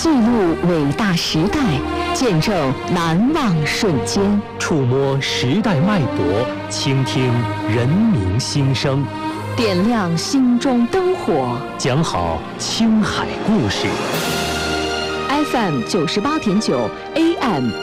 记录伟大时代，见证难忘瞬间， 触摸时代脉搏，倾听人民心声， 点亮心中灯火， 讲好青海故事。 FM 98.9 AM